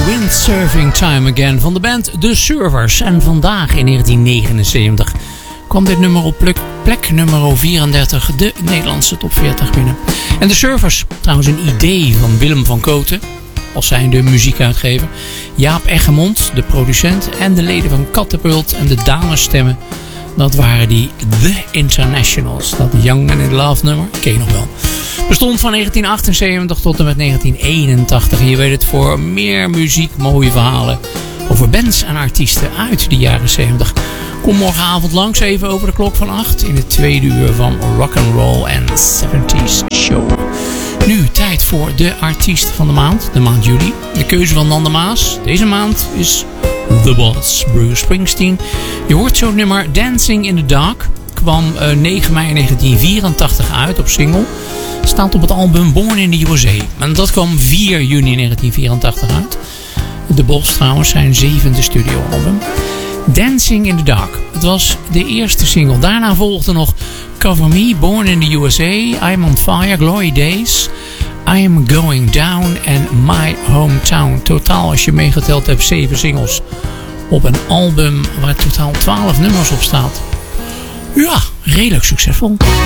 Windsurfing Time Again van de band The Surfers. En vandaag in 1979 kwam dit nummer op plek nummer 34, de Nederlandse top 40 binnen. En The Surfers, trouwens een idee van Willem van Kooten, als zijnde muziekuitgever, Jaap Eggermond, de producent, en de leden van Catapult en de damesstemmen. Dat waren die The Internationals. Dat Young and in Love nummer, ken je nog wel. Bestond van 1978 tot en met 1981. En je weet het, voor meer muziek, mooie verhalen over bands en artiesten uit de jaren 70. Kom morgenavond langs, even over de klok van 8 in het tweede uur van Rock'n'Roll and 70s Show. Nu tijd voor de artiest van de maand juli. De keuze van Nan de Maas. Deze maand is The Boss, Bruce Springsteen. Je hoort zo'n nummer Dancing in the Dark. Kwam 9 mei 1984 uit op single. Staat op het album Born in the USA. En dat kwam 4 juni 1984 uit. The Boss trouwens, zijn 7e studioalbum. Dancing in the Dark. Het was de eerste single. Daarna volgde nog Cover Me, Born in the USA, I'm on Fire, Glory Days, I Am Going Down en My Hometown. Totaal, als je meegeteld hebt, 7 singles op een album waar totaal 12 nummers op staat. Ja, redelijk succesvol.